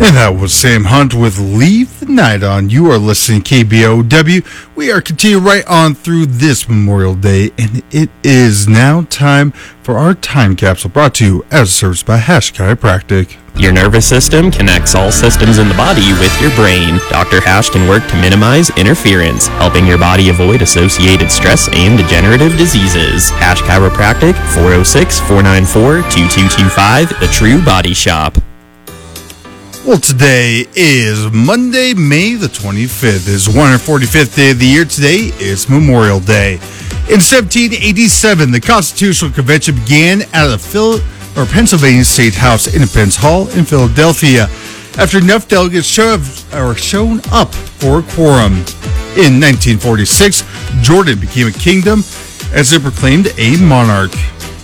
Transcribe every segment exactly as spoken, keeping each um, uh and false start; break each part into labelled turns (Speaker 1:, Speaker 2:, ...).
Speaker 1: And that was Sam Hunt with Leave the Night On. You are listening to K B O W. We are continuing right on through this Memorial Day, and it is now time for our time capsule brought to you as a service by Hash Chiropractic.
Speaker 2: Your nervous system connects all systems in the body with your brain. Doctor Hash can work to minimize interference, helping your body avoid associated stress and degenerative diseases. Hash Chiropractic, four oh six, four nine four, two two two five, The True Body Shop.
Speaker 1: Well, today is Monday, May the twenty-fifth. It is one hundred forty-fifth day of the year. Today is Memorial Day. In seventeen eighty-seven, the Constitutional Convention began at the Phil- or Pennsylvania State House Independence Hall in Philadelphia after enough delegates show or shown up for a quorum. In nineteen forty-six, Jordan became a kingdom as it proclaimed a monarch.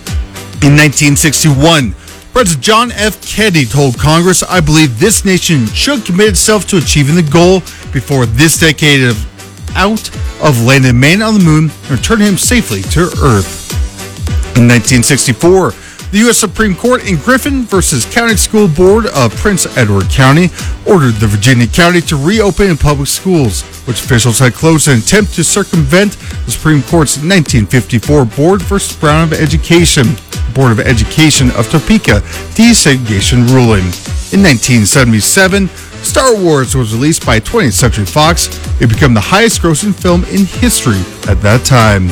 Speaker 1: In nineteen sixty-one, President John F. Kennedy told Congress, "I believe this nation should commit itself to achieving the goal before this decade of out of landing man on the moon and returning him safely to Earth." In nineteen sixty-four, the U S Supreme Court in Griffin versus County School Board of Prince Edward County ordered the Virginia County to reopen public schools, which officials had closed in an attempt to circumvent the Supreme Court's nineteen fifty-four Board versus Brown of Education, Board of Education of Topeka desegregation ruling. In nineteen seventy-seven, Star Wars was released by twentieth Century Fox. It became the highest grossing film in history at that time.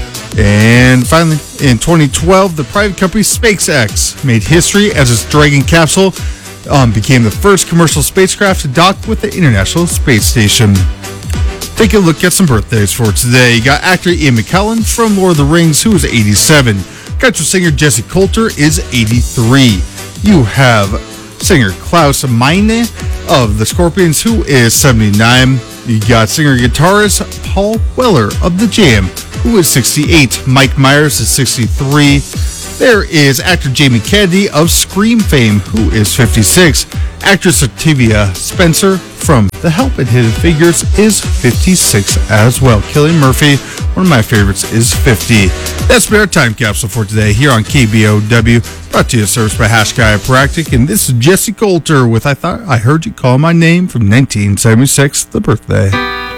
Speaker 1: And finally, in twenty twelve, the private company SpaceX made history as its Dragon capsule um, became the first commercial spacecraft to dock with the International Space Station. Take a look at some birthdays for today. You got actor Ian McKellen from Lord of the Rings, who is eighty-seven. Country singer Jesse Coulter is eighty-three. You have singer Klaus Meine of the Scorpions, who is seventy-nine. You got singer-guitarist Paul Weller of The Jam, who is sixty-eight. Mike Myers is sixty-three. There is actor Jamie Kennedy of Scream fame, who is fifty-six. Actress Octavia Spencer from The Help and Hidden Figures is fifty-six as well. Cillian Murphy, one of my favorites, is fifty. That's been our time capsule for today here on K B O W, brought to you in service by Hash Chiropractic. And this is Jesse Coulter with I Thought I Heard You Call My Name from nineteen seventy-six, the birthday.